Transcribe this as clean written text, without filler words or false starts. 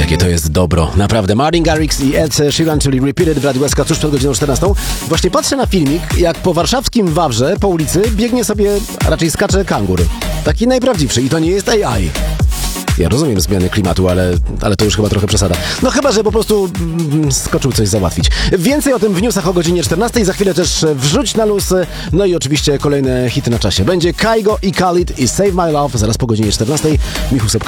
Jakie to jest dobro. Naprawdę. Martin Garrix i Ed Sheeran, czyli Repeated w Radiu SK tuż przed godziną 14. Właśnie patrzę na filmik, jak po warszawskim Wawrze, po ulicy, biegnie sobie, a raczej skacze kangur. Taki najprawdziwszy i to nie jest AI. Ja rozumiem zmiany klimatu, ale to już chyba trochę przesada. No chyba, że po prostu skoczył coś załatwić. Więcej o tym w newsach o godzinie 14. Za chwilę też wrzuć na luz. No i oczywiście kolejne hity na czasie. Będzie Kaigo i Khalid i Save My Love zaraz po godzinie 14. Michał Sepko.